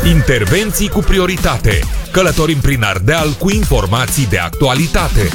Intervenții cu prioritate. Călătorim prin Ardeal cu informații de actualitate.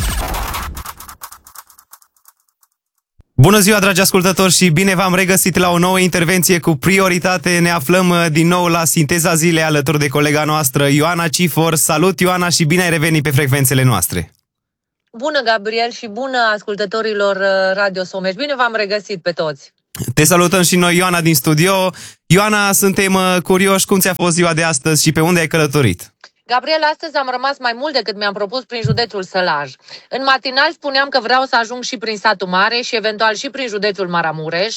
Bună ziua, dragi ascultători, și bine v-am regăsit la o nouă intervenție cu prioritate. Ne aflăm din nou la Sinteza Zilei alături de colega noastră Ioana Cifor. Salut, Ioana, și bine ai revenit pe frecvențele noastre. Bună, Gabriel, și bună ascultătorilor Radio Someș. Bine v-am regăsit pe toți. Te salutăm și noi, Ioana, din studio. Ioana, suntem curioși cum ți-a fost ziua de astăzi și pe unde ai călătorit. Gabriel, astăzi am rămas mai mult decât mi-am propus prin județul Sălaj. În matinal spuneam că vreau să ajung și prin satul Mare și eventual și prin județul Maramureș,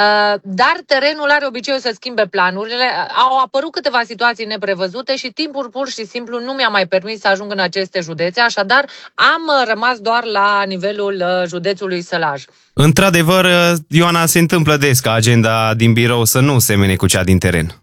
dar terenul are obiceiul să schimbe planurile. Au apărut câteva situații neprevăzute și timpul pur și simplu nu mi-a mai permis să ajung în aceste județe, așadar am rămas doar la nivelul județului Sălaj. Într-adevăr, Ioana, se întâmplă des ca agenda din birou să nu semene cu cea din teren.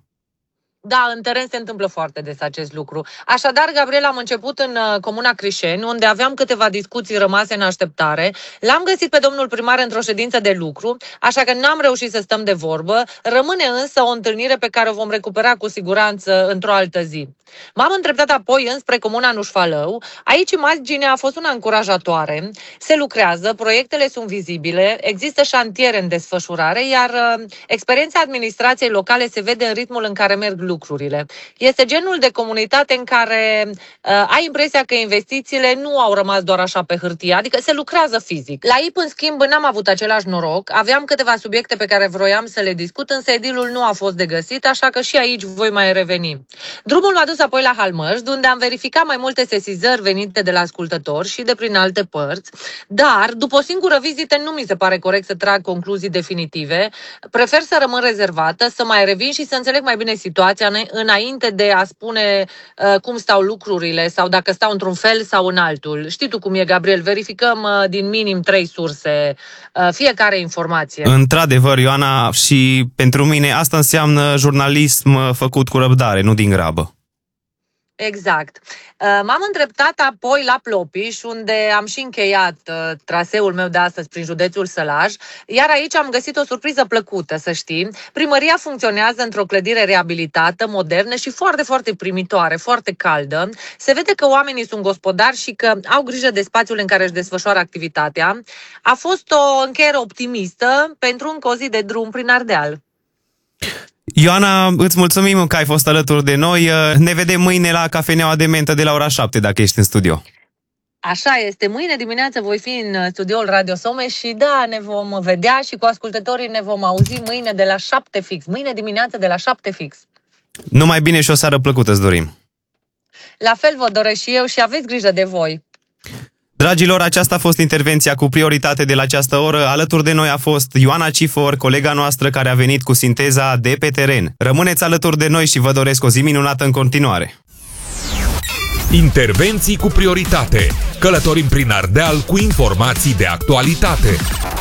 Da, în teren se întâmplă foarte des acest lucru. Așadar, Gabriel, am început în comuna Crișeni, unde aveam câteva discuții rămase în așteptare. L-am găsit pe domnul primar într-o ședință de lucru, așa că n-am reușit să stăm de vorbă. Rămâne însă o întâlnire pe care o vom recupera cu siguranță într-o altă zi. M-am îndreptat apoi înspre comuna Nușfalău. Aici imaginea a fost una încurajatoare. Se lucrează, proiectele sunt vizibile, există șantiere în desfășurare, iar experiența administrației locale se vede în ritmul în care merg lucrurile. Este genul de comunitate în care ai impresia că investițiile nu au rămas doar așa pe hârtie, adică se lucrează fizic. La IP, în schimb, n-am avut același noroc. Aveam câteva subiecte pe care vroiam să le discut, însă edilul nu a fost de găsit, așa că și aici voi mai reveni. Drumul m-a dus apoi la Halmăști, unde am verificat mai multe sesizări venite de la ascultători și de prin alte părți, dar după o singură vizită nu mi se pare corect să trag concluzii definitive. Prefer să rămân rezervată, să mai revin și să înțeleg mai bine situația înainte de a spune cum stau lucrurile sau dacă stau într-un fel sau în altul. Știi tu cum e, Gabriel, verificăm din minim 3 surse fiecare informație. Într-adevăr, Ioana, și pentru mine asta înseamnă jurnalism făcut cu răbdare, nu din grabă. Exact. M-am îndreptat apoi la Plopiș, unde am și încheiat traseul meu de astăzi prin județul Sălaj, iar aici am găsit o surpriză plăcută, să știi. Primăria funcționează într-o clădire reabilitată, modernă și foarte, foarte primitoare, foarte caldă. Se vede că oamenii sunt gospodari și că au grijă de spațiul în care își desfășoară activitatea. A fost o încheiere optimistă pentru încă o zi de drum prin Ardeal. Ioana, îți mulțumim că ai fost alături de noi. Ne vedem mâine la cafeneaua de mentă de la ora 7, dacă ești în studio. Așa este. Mâine dimineață voi fi în studioul Radio Someș și da, ne vom vedea și cu ascultătorii ne vom auzi mâine de la 7 fix. Mâine dimineață de la 7 fix. Numai bine și o seară plăcută îți dorim. La fel vă doresc și eu și aveți grijă de voi. Dragilor, aceasta a fost intervenția cu prioritate de la această oră. Alături de noi a fost Ioana Cifor, colega noastră care a venit cu sinteza de pe teren. Rămâneți alături de noi și vă doresc o zi minunată în continuare. Intervenții cu prioritate. Călătorim prin Ardeal cu informații de actualitate.